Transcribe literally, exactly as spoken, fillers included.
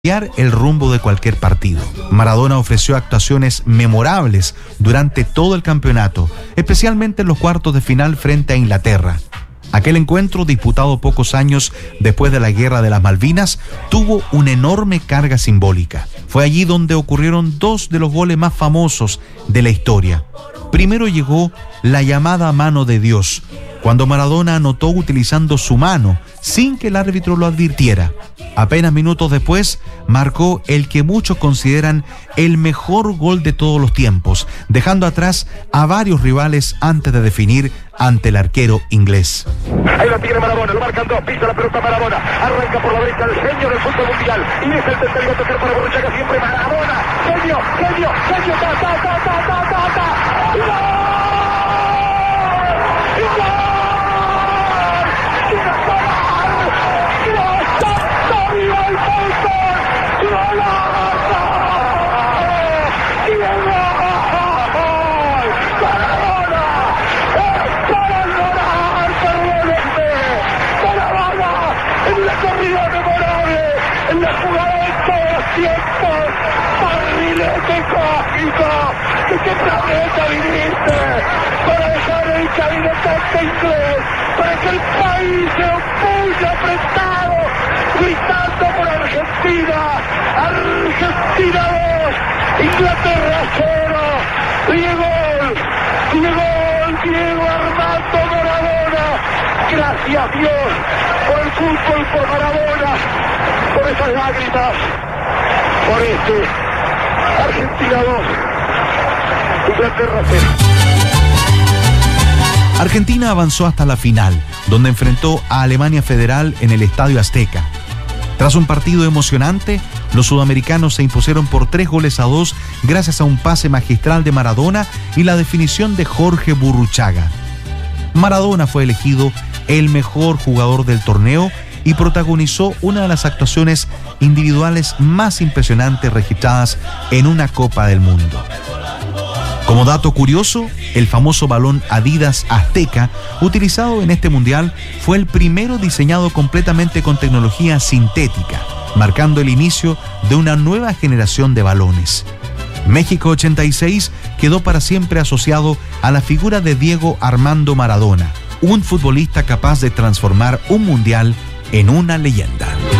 el rumbo de cualquier partido. Maradona ofreció actuaciones memorables durante todo el campeonato, especialmente en los cuartos de final frente a Inglaterra. Aquel encuentro, disputado pocos años después de la Guerra de las Malvinas, tuvo una enorme carga simbólica. Fue allí donde ocurrieron dos de los goles más famosos de la historia. Primero llegó la llamada mano de Dios, cuando Maradona anotó utilizando su mano, sin que el árbitro lo advirtiera. Apenas minutos después, marcó el que muchos consideran el mejor gol de todos los tiempos, dejando atrás a varios rivales antes de definir ante el arquero inglés. Ahí lo tiene Maradona, lo marcan dos, pisa la pelota Maradona, arranca por la derecha el genio del fútbol mundial, y es el tercero a tocar para Burruchaga, siempre Maradona, genio, genio, genio, ta, ta, ta, ta, ta, ta, ta, ¡gol! ¡Gol! ¿De qué planeta viniste? Para dejar el cabinetante inglés, para que el país se opulle apretado, gritando por Argentina. Argentina dos, Inglaterra cero. Diego, Diego, Diego Armando Maradona. Gracias Dios por el fútbol, por Maradona, por esas lágrimas, por este Argentina dos. Argentina avanzó hasta la final, donde enfrentó a Alemania Federal en el Estadio Azteca. Tras un partido emocionante, los sudamericanos se impusieron por tres goles a dos gracias a un pase magistral de Maradona y la definición de Jorge Burruchaga. Maradona fue elegido el mejor jugador del torneo y protagonizó una de las actuaciones individuales más impresionantes registradas en una Copa del Mundo. Como dato curioso, el famoso balón Adidas Azteca, utilizado en este mundial, fue el primero diseñado completamente con tecnología sintética, marcando el inicio de una nueva generación de balones. México ochenta y seis quedó para siempre asociado a la figura de Diego Armando Maradona, un futbolista capaz de transformar un mundial en una leyenda.